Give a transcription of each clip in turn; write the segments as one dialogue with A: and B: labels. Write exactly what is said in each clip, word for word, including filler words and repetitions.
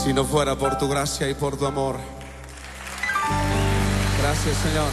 A: Si no fuera por tu gracia y por tu amor. Gracias, Señor.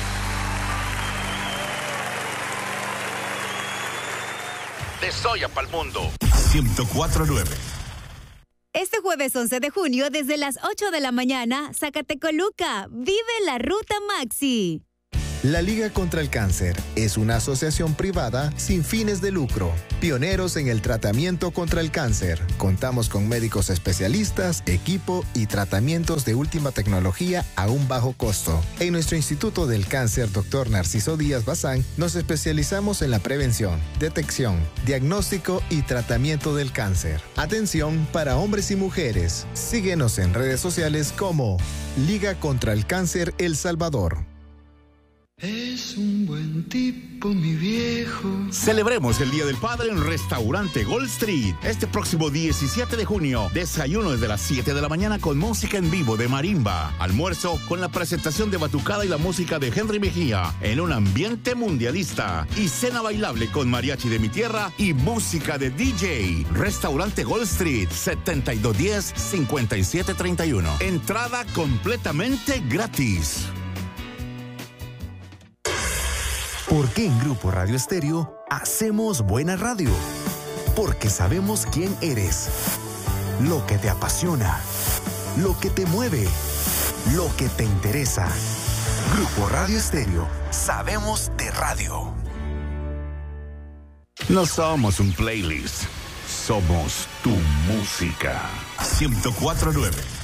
B: De Soya pa'l mundo.
C: ciento cuatro punto nueve.
D: Este jueves once de junio, desde las ocho de la mañana, Zacatecoluca, vive la Ruta Maxi.
E: La Liga contra el Cáncer es una asociación privada sin fines de lucro, pioneros en el tratamiento contra el cáncer. Contamos con médicos especialistas, equipo y tratamientos de última tecnología a un bajo costo. En nuestro Instituto del Cáncer, doctor Narciso Díaz Bazán, nos especializamos en la prevención, detección, diagnóstico y tratamiento del cáncer. Atención para hombres y mujeres. Síguenos en redes sociales como Liga contra el Cáncer El Salvador.
F: Es un buen tipo, mi viejo.
C: Celebremos el Día del Padre en Restaurante Gold Street. Este próximo diecisiete de junio, desayuno desde las siete de la mañana con música en vivo de marimba. Almuerzo con la presentación de batucada y la música de Henry Mejía en un ambiente mundialista. Y cena bailable con mariachi de mi tierra y música de D J. Restaurante Gold Street, setenta y dos diez, cincuenta y siete treinta y uno. Entrada completamente gratis.
G: ¿Por qué en Grupo Radio Estéreo hacemos buena radio? Porque sabemos quién eres, lo que te apasiona, lo que te mueve, lo que te interesa. Grupo Radio Estéreo, sabemos de radio.
C: No somos un playlist, somos tu música. ciento cuatro punto nueve.